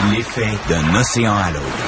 L'effet d'un océan à l'autre.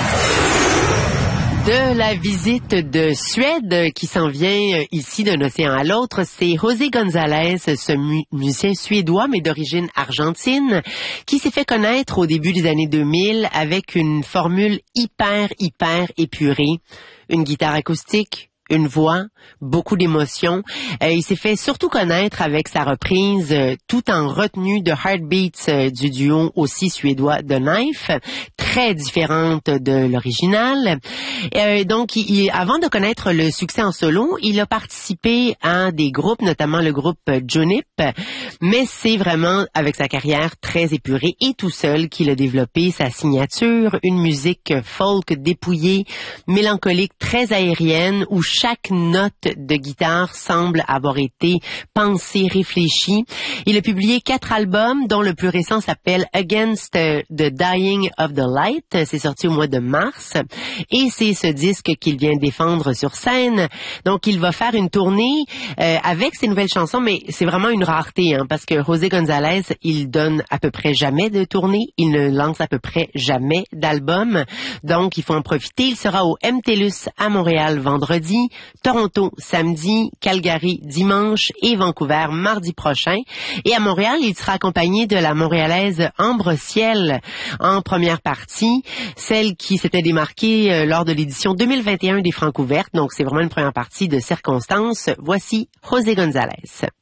De la visite de Suède qui s'en vient ici d'un océan à l'autre, c'est José González, ce musicien suédois mais d'origine argentine, qui s'est fait connaître au début des années 2000 avec une formule hyper épurée, une guitare acoustique, une voix, beaucoup d'émotions. Il s'est fait surtout connaître avec sa reprise tout en retenue de Heartbeats du duo aussi suédois The Knife, très différente de l'original. Donc, avant de connaître le succès en solo, il a participé à des groupes, notamment le groupe Junip, mais c'est vraiment avec sa carrière très épurée et tout seul qu'il a développé sa signature, une musique folk dépouillée, mélancolique, très aérienne, où chaque note de guitare semble avoir été pensée, réfléchie. Il a publié 4 albums, dont le plus récent s'appelle Against the Dying of the Light. C'est sorti au mois de mars. Et c'est ce disque qu'il vient défendre sur scène. Donc, il va faire une tournée avec ses nouvelles chansons, mais c'est vraiment une rareté, parce que José González, il donne à peu près jamais de tournée. Il ne lance à peu près jamais d'album. Donc, il faut en profiter. Il sera au MTLUS à Montréal vendredi, Toronto samedi, Calgary dimanche et Vancouver mardi prochain. Et à Montréal, il sera accompagné de la Montréalaise Ambre Ciel en première partie, celle qui s'était démarquée lors de l'édition 2021 des Francouvertes. Donc, c'est vraiment une première partie de circonstances. Voici José González.